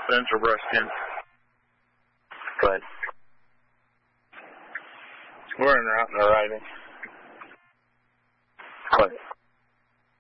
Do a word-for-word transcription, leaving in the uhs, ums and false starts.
fence or brush fence. But we're in route and arriving. What?